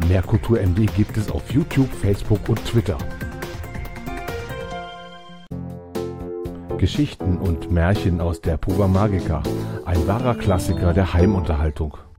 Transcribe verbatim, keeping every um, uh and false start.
Mehr Kultur M D gibt es auf YouTube, Facebook und Twitter. Geschichten und Märchen aus der Puva Magica, ein wahrer Klassiker der Heimunterhaltung.